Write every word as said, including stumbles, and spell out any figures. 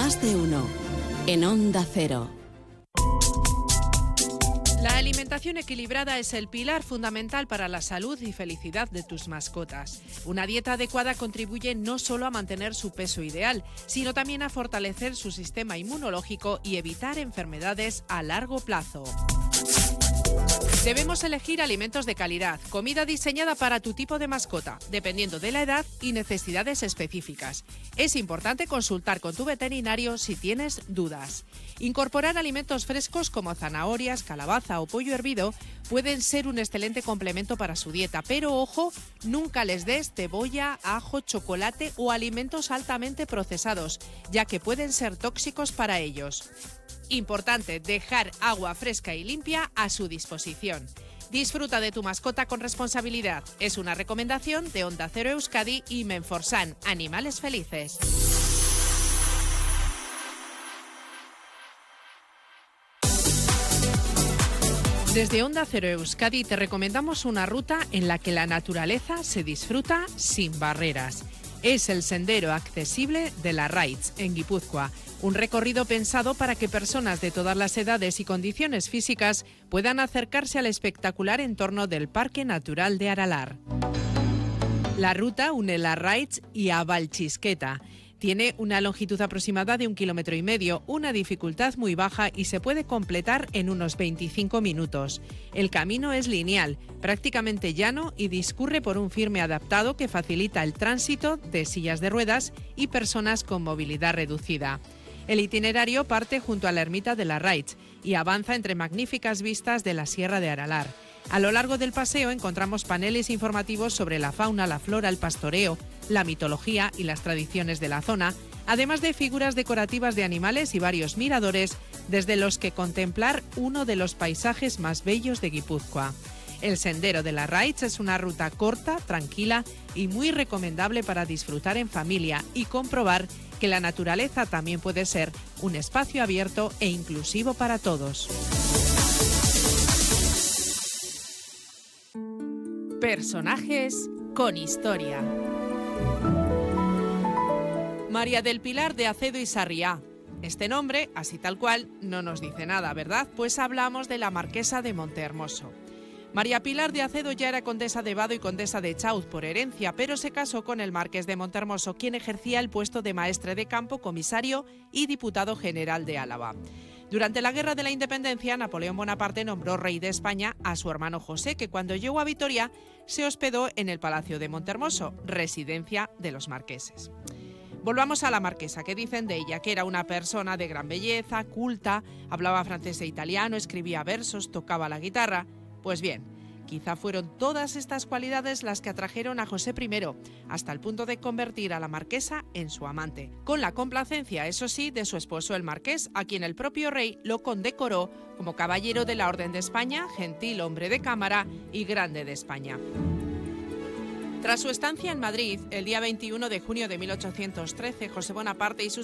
Más de uno. En Onda Cero. La alimentación equilibrada es el pilar fundamental para la salud y felicidad de tus mascotas. Una dieta adecuada contribuye no solo a mantener su peso ideal, sino también a fortalecer su sistema inmunológico y evitar enfermedades a largo plazo. Debemos elegir alimentos de calidad, comida diseñada para tu tipo de mascota, dependiendo de la edad y necesidades específicas. Es importante consultar con tu veterinario si tienes dudas. Incorporar alimentos frescos como zanahorias, calabaza o pollo hervido pueden ser un excelente complemento para su dieta, pero ojo, nunca les des cebolla, ajo, chocolate o alimentos altamente procesados, ya que pueden ser tóxicos para ellos. Importante dejar agua fresca y limpia a su disposición. Disfruta de tu mascota con responsabilidad. Es una recomendación de Onda Cero Euskadi y Menforsan, Animales Felices. Desde Onda Cero Euskadi te recomendamos una ruta en la que la naturaleza se disfruta sin barreras. Es el sendero accesible de Larraitz, en Guipúzcoa. Un recorrido pensado para que personas de todas las edades y condiciones físicas puedan acercarse al espectacular entorno del Parque Natural de Aralar. La ruta une Larraitz y a Valchisqueta. Tiene una longitud aproximada de un kilómetro y medio, una dificultad muy baja y se puede completar en unos veinticinco minutos. El camino es lineal, prácticamente llano y discurre por un firme adaptado que facilita el tránsito de sillas de ruedas y personas con movilidad reducida. El itinerario parte junto a la ermita de Larraitz y avanza entre magníficas vistas de la Sierra de Aralar. A lo largo del paseo encontramos paneles informativos sobre la fauna, la flora, el pastoreo, la mitología y las tradiciones de la zona, además de figuras decorativas de animales y varios miradores desde los que contemplar uno de los paisajes más bellos de Guipúzcoa. El sendero de Larraitz es una ruta corta, tranquila y muy recomendable para disfrutar en familia y comprobar que la naturaleza también puede ser un espacio abierto e inclusivo para todos. Personajes con historia. María del Pilar de Acedo y Sarriá. Este nombre, así tal cual, no nos dice nada, ¿verdad? Pues hablamos de la marquesa de Montehermoso. María Pilar de Acedo ya era condesa de Vado y condesa de Chauz por herencia, pero se casó con el marqués de Montehermoso, quien ejercía el puesto de maestre de campo, comisario y diputado general de Álava. Durante la Guerra de la Independencia, Napoleón Bonaparte nombró rey de España a su hermano José, que cuando llegó a Vitoria se hospedó en el Palacio de Montehermoso, residencia de los marqueses. Volvamos a la marquesa, que dicen de ella que era una persona de gran belleza, culta, hablaba francés e italiano, escribía versos, tocaba la guitarra. Pues bien, quizá fueron todas estas cualidades las que atrajeron a José primero, hasta el punto de convertir a la marquesa en su amante, con la complacencia, eso sí, de su esposo el marqués, a quien el propio rey lo condecoró como caballero de la Orden de España, gentil hombre de cámara y grande de España. Tras su estancia en Madrid, el día veintiuno de junio de mil ochocientos trece, José Bonaparte y sus